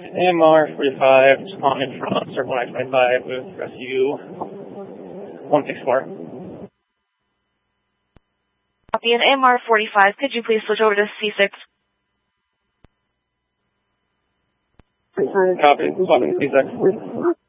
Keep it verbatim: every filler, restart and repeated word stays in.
A M R forty-five, responding from Circle nine twenty-five with rescue one six four. Copy, an A M R forty-five, could you please switch over to C six? Copy, swapping C six.